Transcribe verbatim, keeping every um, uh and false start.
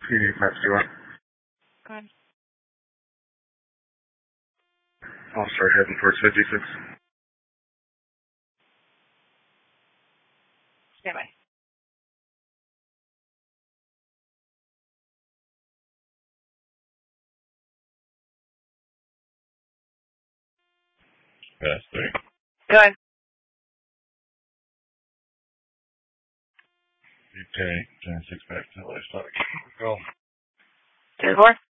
P D Matt Stewart. Go ahead. I'll start heading towards fifty-six. Stand by. That's three. Go ahead. Okay, ten six back to the livestock. Go. ten four.